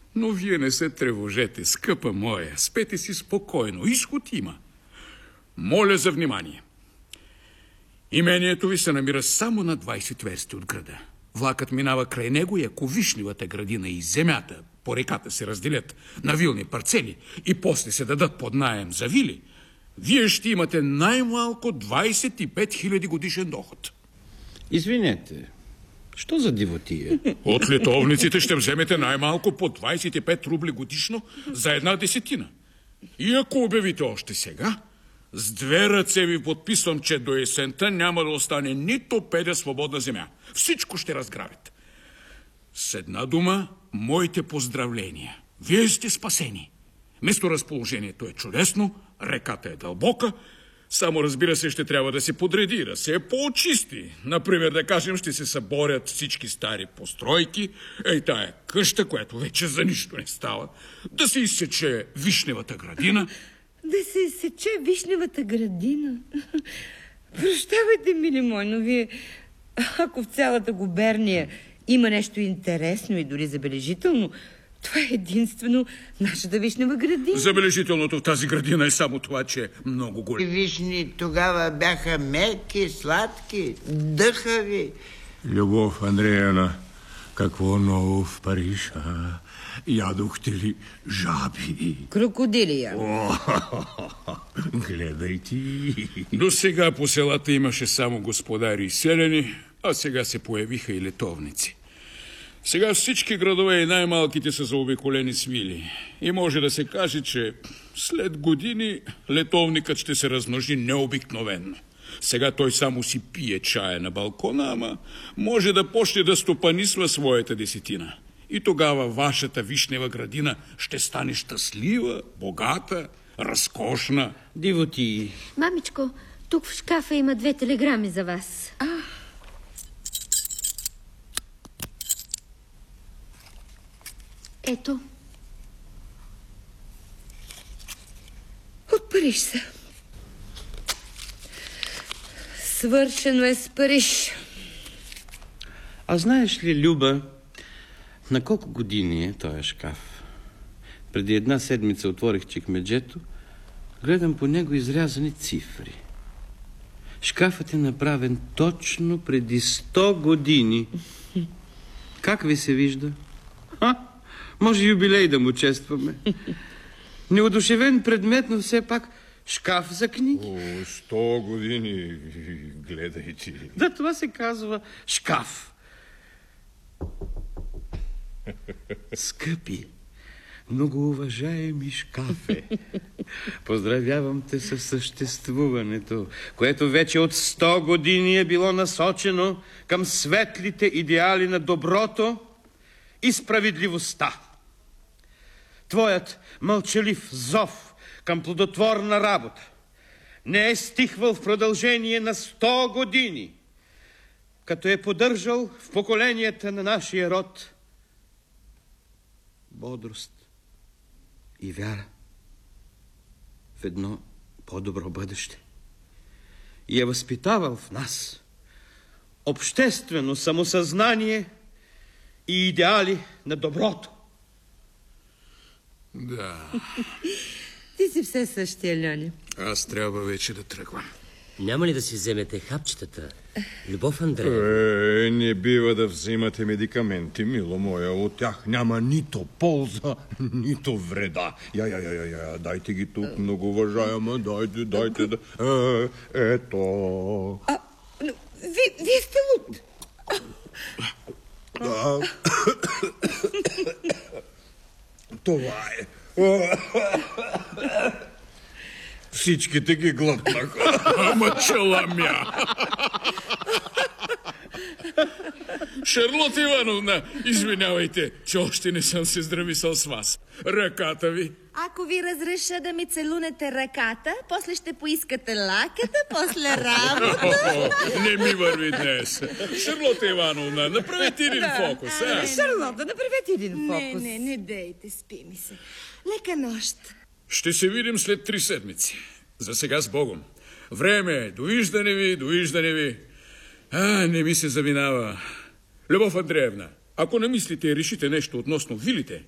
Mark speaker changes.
Speaker 1: Но вие не се тревожете, скъпа моя. Спете си спокойно. Изход има. Моля за внимание. Имението ви се намира само на 20 версти от града. Влакът минава край него и ако вишневата градина и земята по реката се разделят на вилни парцели и после се дадат под наем за вили, вие ще имате най-малко 25 000 годишен доход.
Speaker 2: Извинете, що за дивотия?
Speaker 1: От литовниците ще вземете най-малко по 25 рубли годишно за 1/10. И ако обявите още сега, с 2 ръце ви подписвам, че до есента няма да остане нито педа свободна земя. Всичко ще разграбят. С една дума, моите поздравления. Вие сте спасени. Месторазположението е чудесно, реката е дълбока, само разбира се ще трябва да се подреди, да се поочисти. Например, да кажем, ще се съборят всички стари постройки, тая къща, която вече за нищо не става, да се изсече вишневата градина.
Speaker 3: Да се изсече вишневата градина? Прощавайте, мили мой, но вие, ако в цялата губерния има нещо интересно и дори забележително, това е единствено нашата вишнева градина.
Speaker 1: Забележителното в тази градина е само това, че е много голяма.
Speaker 4: Вишни тогава бяха меки, сладки, дъхави.
Speaker 5: Любов Андреевна, какво ново в Париж? Ядохте ли жаби?
Speaker 3: Крокодили я.
Speaker 5: Гледайте.
Speaker 1: До сега по селата имаше само господари и селяни, а сега се появиха и летовници. Сега всички градове и най-малките са заобиколени с вили. И може да се каже, че след години летовникът ще се размножи необикновенно. Сега той само си пие чая на балкона, ама може да почне да стопанисва своята 10. И тогава вашата вишнева градина ще стане щастлива, богата, разкошна.
Speaker 2: Дивотии.
Speaker 6: Мамичко, тук в шкафа има 2 телеграми за вас. Ето.
Speaker 3: От Париж са. Свършено е с Париж.
Speaker 2: А знаеш ли, Люба, на колко години е този шкаф? Преди 1 седмица отворих чекмеджето, гледам по него изрязани цифри. Шкафът е направен точно преди 100 години. Как ви се вижда? Може юбилей да му честваме. Неодушевен предмет, но все пак шкаф за книги.
Speaker 5: 100 години, гледайте.
Speaker 2: Да, това се казва шкаф. Скъпи, многоуважаеми шкафе, поздравявам те със съществуването, което вече от 100 години е било насочено към светлите идеали на доброто и справедливостта. Твоят мълчалив зов към плодотворна работа не е стихвал в продължение на 100 години, като е поддържал в поколенията на нашия род бодрост и вяра в едно по-добро бъдеще. И е възпитавал в нас обществено самосъзнание и идеали на доброто.
Speaker 1: Да.
Speaker 3: Ти си все същия, Льони.
Speaker 1: Аз трябва вече да тръгвам.
Speaker 7: Няма ли да си вземете хапчетата? Любов Андрея.
Speaker 5: Не бива да взимате медикаменти, мило моя. От тях няма нито полза, нито вреда. Дайте ги тук, много уважаема. Дайте да... Ето.
Speaker 3: Вие сте луд.
Speaker 5: Това е. Всичките ги глътнаха.
Speaker 1: Ама челамя! Шарлота Ивановна, извинявайте, че още не съм се здрависал с вас. Ръката ви.
Speaker 8: Ако ви разреша да ми целунете ръката, после ще поискате лакета, после работа.
Speaker 1: Не ми върви днес. Шарлота Ивановна, направете един фокус.
Speaker 3: Шарлота, направете един фокус.
Speaker 8: Не дейте, спи ми се. Лека нощ.
Speaker 1: Ще се видим след 3 седмици. За сега с Богом. Време е. Довиждане ви. Не ми се заминава. Любов Андреевна, ако не мислите и решите нещо относно вилите,